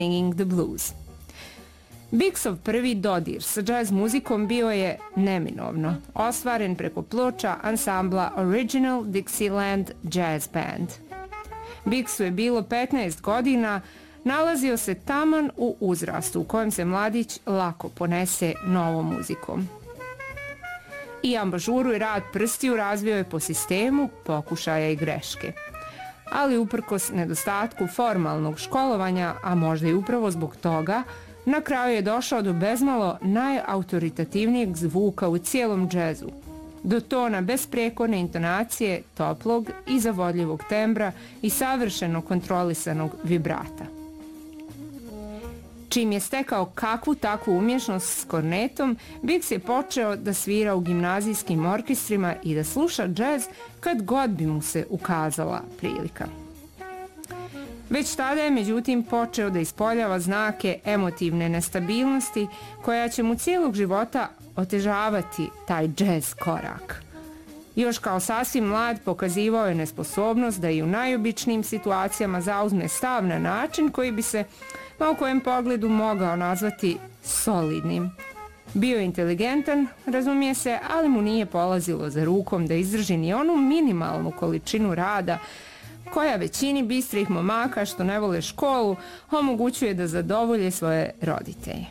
Singing the Blues. Bigsov prvi dodir sa jazz muzikom bio je neminovno ostvaren preko ploča ansambla Original Dixieland Jazz Band. Bigsu je bilo 15 godina, nalazio se taman u uzrastu u kojem se mladić lako ponese novom muzikom. I ambažuru i rad prstiju razvio je po sistemu pokušaja i greške. Ali uprkos nedostatku formalnog školovanja, a možda i upravo zbog toga, na kraju je došao do bezmalo najautoritativnijeg zvuka u cijelom džezu, do tona besprekorne intonacije, toplog i zavodljivog tembra i savršeno kontrolisanog vibrata. Čim je stekao kakvu takvu umješnost s kornetom, Biggs je počeo da svira u gimnazijskim orkestrima i da sluša džez kad god bi mu se ukazala prilika. Već tada je međutim počeo da ispoljava znake emotivne nestabilnosti koja će mu cijelog života otežavati taj džez korak. Još kao sasvim mlad pokazivao je nesposobnost da i u najobičnijim situacijama zauzme stav na način koji bi se u kojem pogledu mogao nazvati solidnim. Bio je inteligentan, razumije se, ali mu nije polazilo za rukom da izdrži ni onu minimalnu količinu rada koja većini bistrih momaka što ne vole školu omogućuje da zadovolje svoje roditelje.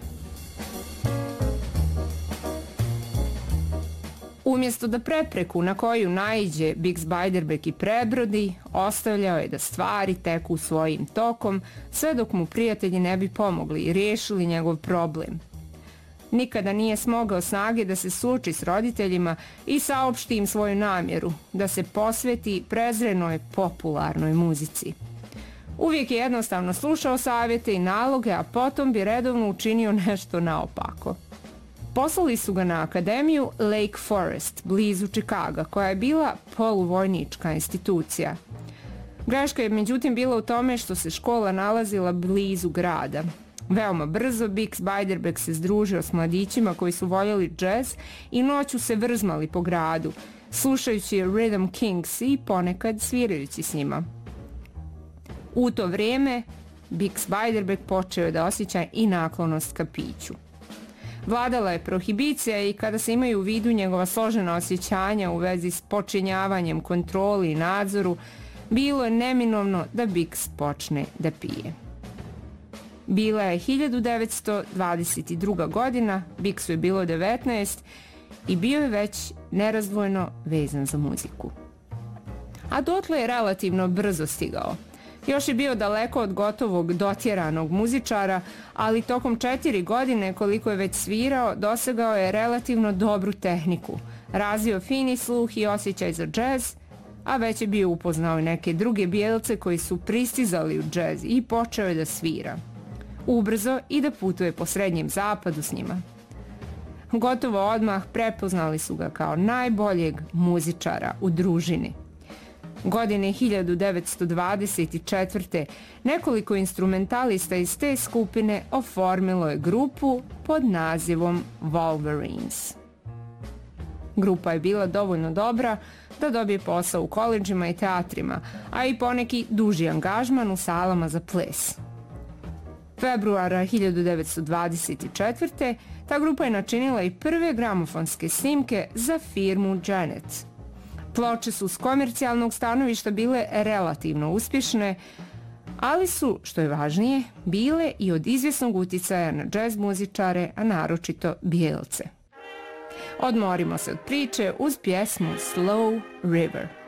Umjesto da prepreku na koju naiđe Biggs Beiderbecke i prebrodi, ostavljao je da stvari teku svojim tokom, sve dok mu prijatelji ne bi pomogli i riješili njegov problem. Nikada nije smogao snage da se suoči s roditeljima i saopšti im svoju namjeru, da se posveti prezrenoj popularnoj muzici. Uvijek je jednostavno slušao savjete i naloge, a potom bi redovno učinio nešto naopako. Poslali su ga na akademiju Lake Forest, blizu Chicaga, koja je bila poluvojnička institucija. Greška je međutim bila u tome što se škola nalazila blizu grada. Veoma brzo Biggs Beiderbecke se združio s mladićima koji su voljeli džez i noću se vrzmali po gradu, slušajući Rhythm Kings i ponekad svirajući s njima. U to vrijeme Biggs Beiderbecke počeo da osjeća i naklonost ka piću. Vladala je prohibicija i kada se imaju u vidu njegova složena osjećanja u vezi s počinjavanjem, kontroli i nadzoru, bilo je neminovno da Biggs počne da pije. Bila je 1922. godina, Biggsu je bilo 19 i bio je već nerazdvojno vezan za muziku. A dotle je relativno brzo stigao. Još je bio daleko od gotovog dotjeranog muzičara, ali tokom 4 godine koliko je već svirao, dosegao je relativno dobru tehniku, razvio fini sluh i osjećaj za džez, a već je bio upoznao i neke druge bijelce koji su pristizali u džez i počeo je da svira. Ubrzo i da putuje po srednjem zapadu s njima. Gotovo odmah prepoznali su ga kao najboljeg muzičara u družini. Godine 1924. nekoliko instrumentalista iz te skupine oformilo je grupu pod nazivom Wolverines. Grupa je bila dovoljno dobra da dobije posao u koledžima i teatrima, a i poneki duži angažman u salama za ples. Februara 1924. ta grupa je načinila i prve gramofonske snimke za firmu Janet. Ploče su s komercijalnog stanovišta bile relativno uspješne, ali su, što je važnije, bile i od izvjesnog utjecaja na džez muzičare, a naročito bijelce. Odmorimo se od priče uz pjesmu Slow River.